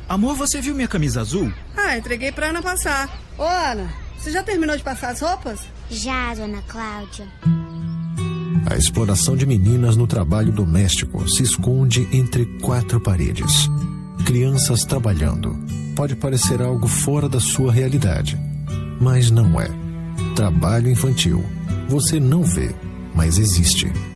Amor, você viu minha camisa azul? Entreguei pra Ana passar. Ô, Ana, você já terminou de passar as roupas? Já, dona Cláudia. A exploração de meninas no trabalho doméstico se esconde entre quatro paredes. Crianças trabalhando. Pode parecer algo fora da sua realidade, mas não é. Trabalho infantil. Você não vê, mas existe.